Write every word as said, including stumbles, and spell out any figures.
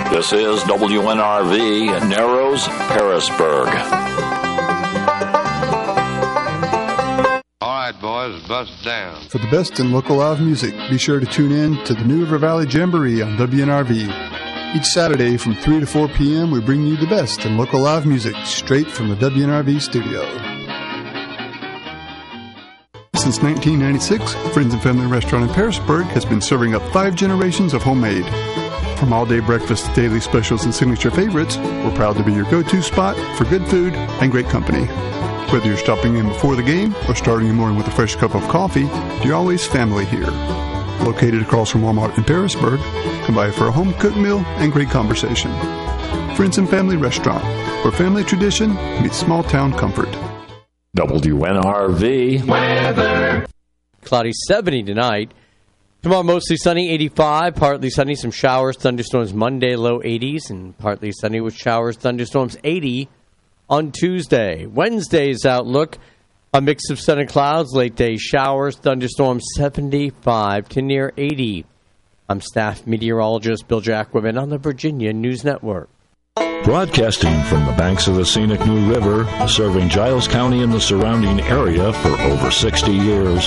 This is W N R V, Narrows, Harrisburg. All right, boys, bust down. For the best in local live music, be sure to tune in to the New River Valley Jamboree on W N R V. Each Saturday from three to four p.m., we bring you the best in local live music straight from the W N R V studio. Since nineteen ninety-six, Friends and Family Restaurant in Harrisburg has been serving up five generations of homemade. From all-day breakfast to daily specials and signature favorites, we're proud to be your go-to spot for good food and great company. Whether you're stopping in before the game or starting your morning with a fresh cup of coffee, you're always family here. Located across from Walmart in Harrisburg, come by for a home-cooked meal and great conversation. Friends and Family Restaurant, where family tradition meets small-town comfort. W N R V weather. Cloudy seventy tonight. Tomorrow mostly sunny, eighty-five. Partly sunny, some showers, thunderstorms Monday, low eighties. And partly sunny with showers, thunderstorms, eighty on Tuesday. Wednesday's outlook, a mix of sun and clouds, late day showers, thunderstorms, seventy-five to near eighty. I'm staff meteorologist Bill Jacquemin on the Virginia News Network. Broadcasting from the banks of the scenic New River, serving Giles County and the surrounding area for over sixty years.